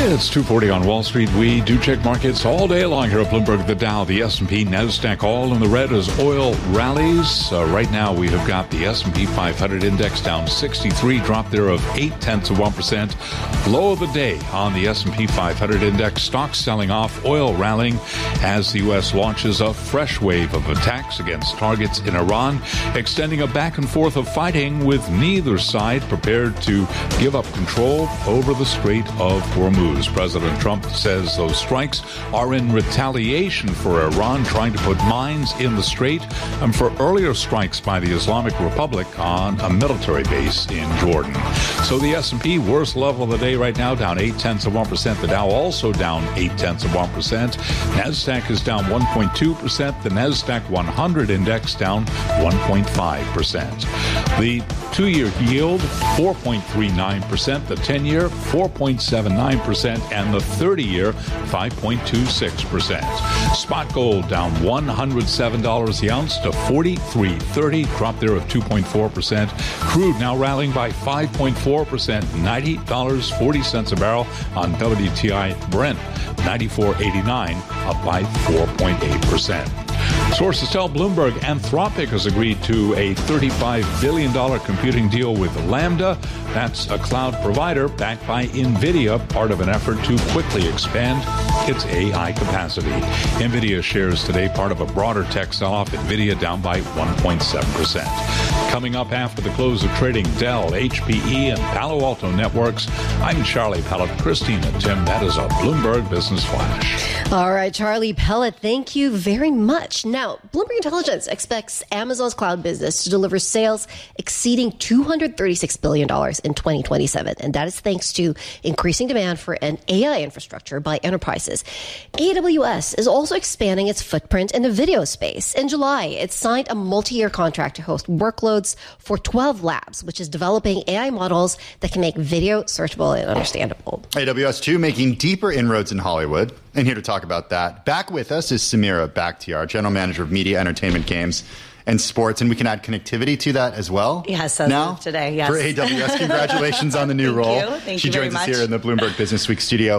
It's 2:40 on Wall Street. We do check markets all day long here at Bloomberg. The Dow, the S&P, NASDAQ, all in the red as oil rallies. Right now, we have got the S&P 500 index down 63, drop there of 0.8%. Low of the day on the S&P 500 index. Stocks selling off, oil rallying as the U.S. launches a fresh wave of attacks against targets in Iran, extending a back and forth of fighting with neither side prepared to give up control over the Strait of Hormuz. President Trump says those strikes are in retaliation for Iran trying to put mines in the strait and for earlier strikes by the Islamic Republic on a military base in Jordan. So the S&P, worst level of the day right now, down 0.8%. The Dow also down 0.8%. NASDAQ is down 1.2%. The NASDAQ 100 index down 1.5%. The 2-year yield, 4.39%. The 10-year, 4.79%. And the 30-year, 5.26%. Spot gold down $107 the ounce to $43.30, drop there of 2.4%. Crude now rallying by 5.4%, $90.40 a barrel on WTI Brent, $94.89, up by 4.8%. Sources tell Bloomberg Anthropic has agreed to a $35 billion computing deal with Lambda. That's a cloud provider backed by NVIDIA, part of an effort to quickly expand its AI capacity. NVIDIA shares today part of a broader tech sell-off. NVIDIA down by 1.7%. Coming up after the close of trading, Dell, HPE, and Palo Alto Networks. I'm Charlie Pellet. Christina Tim, that is a Bloomberg Business Flash. All right, Charlie Pellet, thank you very much. Now, Bloomberg Intelligence expects Amazon's cloud business to deliver sales exceeding $236 billion in 2027. And that is thanks to increasing demand for an AI infrastructure by enterprises. AWS is also expanding its footprint in the video space. In July, it signed a multi-year contract to host workloads for 12 Labs, which is developing AI models that can make video searchable and understandable. AWS, too, making deeper inroads in Hollywood. And here to talk about that, back with us is Samira Bakhtiar, General Manager of Media, Entertainment, Games, and Sports. And we can add connectivity to that as well. Yes, as now, of today, yes. For AWS, congratulations on the new role. Thank she you very joins much. us here in the Bloomberg Business Week studio.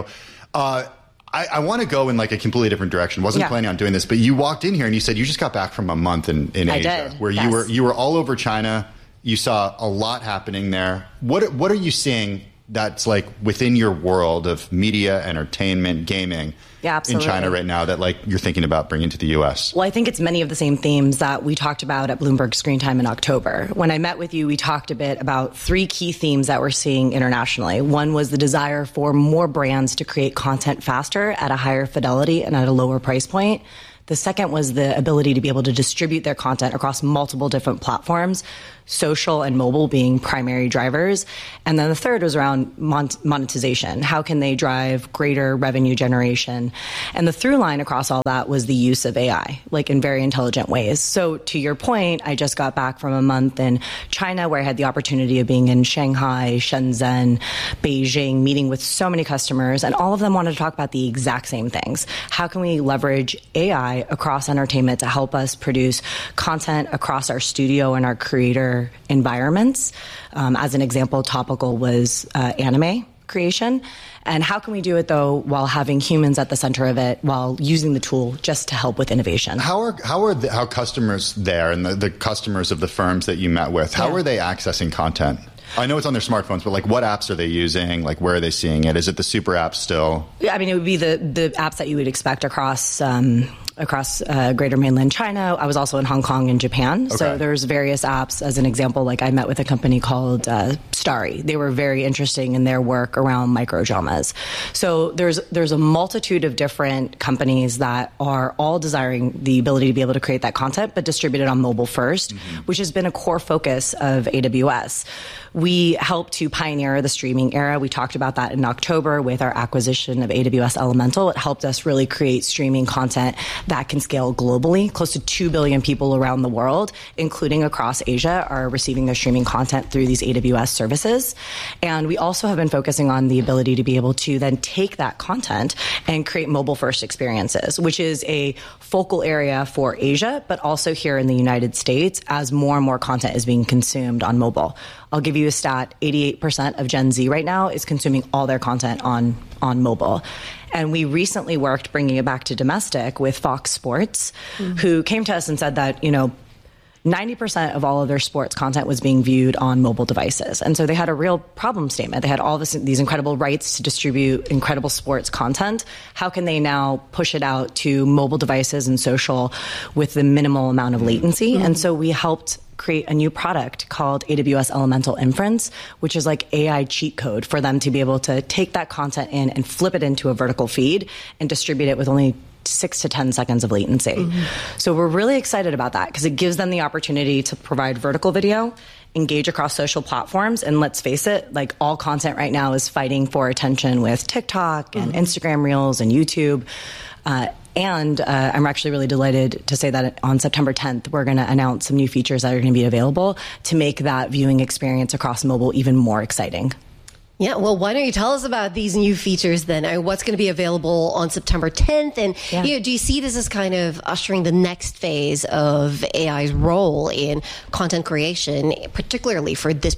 I want to go in like a completely different direction. Wasn't planning on doing this, but you walked in here and you said you just got back from a month in Asia. I did, where yes. you were all over China. You saw a lot happening there. What are you seeing that's like within your world of media, entertainment, gaming in China right now that like you're thinking about bringing to the U.S.? Well, I think it's many of the same themes that we talked about at Bloomberg Screen Time in October. When I met with you, we talked a bit about 3 key themes that we're seeing internationally. One was the desire for more brands to create content faster at a higher fidelity and at a lower price point. The second was the ability to be able to distribute their content across multiple different platforms, social and mobile being primary drivers. And then the third was around monetization. How can they drive greater revenue generation? And the through line across all that was the use of AI, like in very intelligent ways. So to your point, I just got back from a month in China where I had the opportunity of being in Shanghai, Shenzhen, Beijing, meeting with so many customers, and all of them wanted to talk about the exact same things. How can we leverage AI across entertainment to help us produce content across our studio and our creator environments? As an example, topical was anime creation. And how can we do it, though, while having humans at the center of it, while using the tool just to help with innovation? How customers there and the customers of the firms that you met with, how are they accessing content? I know it's on their smartphones, but like what apps are they using? Like where are they seeing it? Is it the super apps still? Yeah, I mean, it would be the apps that you would expect across greater mainland China. I was also in Hong Kong and Japan. Okay. So there's various apps. As an example, like I met with a company called Starry. They were very interesting in their work around microdramas. So there's a multitude of different companies that are all desiring the ability to be able to create that content, but distribute it on mobile first, which has been a core focus of AWS. We helped to pioneer the streaming era. We talked about that in October with our acquisition of AWS Elemental. It helped us really create streaming content that can scale globally. Close to 2 billion people around the world, including across Asia, are receiving their streaming content through these AWS services. And we also have been focusing on the ability to be able to then take that content and create mobile-first experiences, which is a focal area for Asia, but also here in the United States as more and more content is being consumed on mobile. I'll give you a stat. 88% of Gen Z right now is consuming all their content on mobile. And we recently worked bringing it back to domestic with Fox Sports, who came to us and said that, 90% of all of their sports content was being viewed on mobile devices. And so they had a real problem statement. They had all these incredible rights to distribute incredible sports content. How can they now push it out to mobile devices and social with the minimal amount of latency? And so we helped create a new product called AWS Elemental Inference, which is like AI cheat code for them to be able to take that content in and flip it into a vertical feed and distribute it with only 6 to 10 seconds of latency. So we're really excited about that because it gives them the opportunity to provide vertical video, engage across social platforms. And let's face it, like all content right now is fighting for attention with TikTok and Instagram Reels and YouTube. And I'm actually really delighted to say that on September 10th, we're going to announce some new features that are going to be available to make that viewing experience across mobile even more exciting. Yeah, well, why don't you tell us about these new features then? What's going to be available on September 10th? And do you see this as kind of ushering the next phase of AI's role in content creation, particularly for this,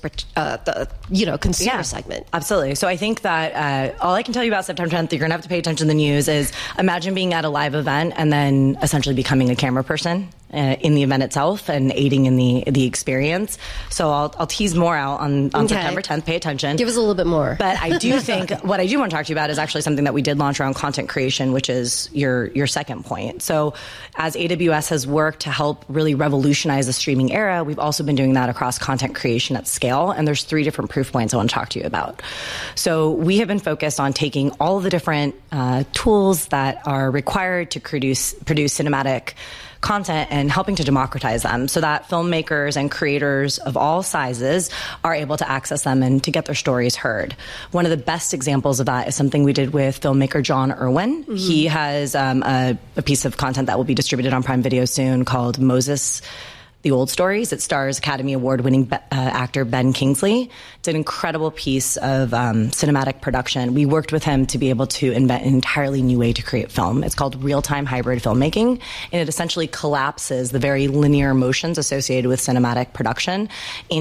consumer segment? Absolutely. So I think that all I can tell you about September 10th, you're going to have to pay attention to the news, is imagine being at a live event and then essentially becoming a camera person in the event itself and aiding in the experience. So I'll tease more out on September 10th. Pay attention. Give us a little bit more. But I do think what I do want to talk to you about is actually something that we did launch around content creation, which is your second point. So as AWS has worked to help really revolutionize the streaming era, we've also been doing that across content creation at scale. And there's 3 different proof points I want to talk to you about. So we have been focused on taking all of the different tools that are required to produce cinematic content and helping to democratize them so that filmmakers and creators of all sizes are able to access them and to get their stories heard. One of the best examples of that is something we did with filmmaker Jon Erwin. He has a piece of content that will be distributed on Prime Video soon called Moses: The Old Stories. It stars Academy Award-winning actor Ben Kingsley. It's an incredible piece of cinematic production. We worked with him to be able to invent an entirely new way to create film. It's called real-time hybrid filmmaking, and it essentially collapses the very linear motions associated with cinematic production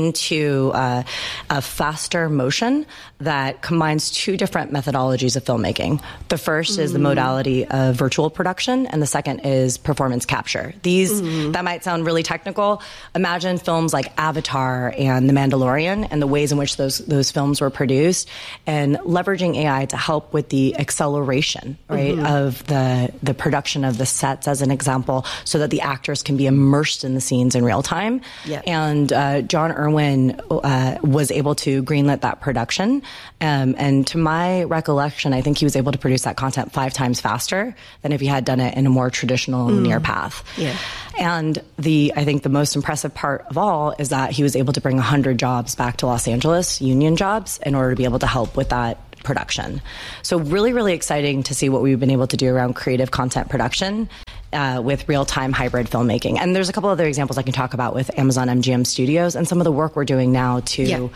into a faster motion that combines 2 different methodologies of filmmaking. The first is the modality of virtual production, and the second is performance capture. That might sound really technical. Imagine films like Avatar and The Mandalorian and the ways in which those films were produced, and leveraging AI to help with the acceleration, right, of the production of the sets, as an example, so that the actors can be immersed in the scenes in real time. Yeah. And Jon Erwin was able to greenlit that production. And to my recollection, I think he was able to produce that content 5 times faster than if he had done it in a more traditional linear path. Yeah. And I think the most impressive part of all is that he was able to bring 100 jobs back to Los Angeles, union jobs, in order to be able to help with that production. So really, really exciting to see what we've been able to do around creative content production with real-time hybrid filmmaking. And there's a couple other examples I can talk about with Amazon MGM Studios and some of the work we're doing now to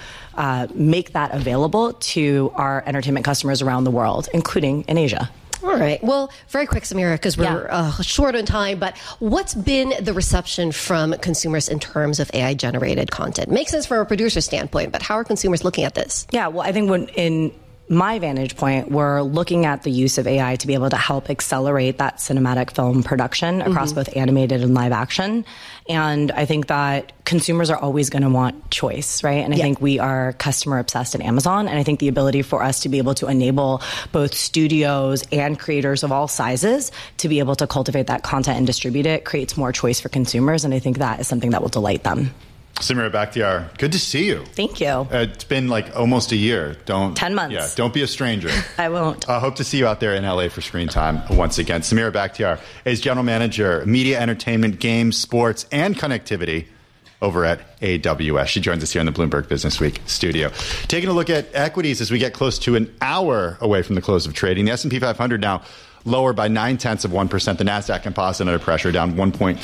make that available to our entertainment customers around the world, including in Asia. All right. Well, very quick, Samira, because we're short on time, but what's been the reception from consumers in terms of AI-generated content? Makes sense from a producer standpoint, but how are consumers looking at this? Yeah, well, I think in my vantage point, we're looking at the use of AI to be able to help accelerate that cinematic film production across both animated and live action. And I think that consumers are always going to want choice, right? And I think we are customer obsessed at Amazon. And I think the ability for us to be able to enable both studios and creators of all sizes to be able to cultivate that content and distribute it creates more choice for consumers. And I think that is something that will delight them. Samira Bakhtiar, good to see you. Thank you. It's been like almost a year. 10 months. Yeah, don't be a stranger. I won't. I hope to see you out there in LA for Screen Time once again. Samira Bakhtiar is General Manager, Media, Entertainment, Games, Sports, and Connectivity over at AWS. She joins us here in the Bloomberg Business Week studio. Taking a look at equities as we get close to an hour away from the close of trading. The S&P 500 now lower by 0.9%. The NASDAQ Composite under pressure, down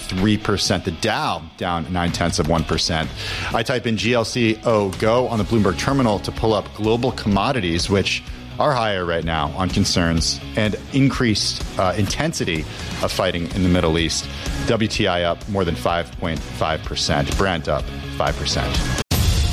1.3%. The Dow down 0.9%. I type in GLCO Go on the Bloomberg terminal to pull up global commodities, which are higher right now on concerns and increased intensity of fighting in the Middle East. WTI up more than 5.5%. Brent up 5%.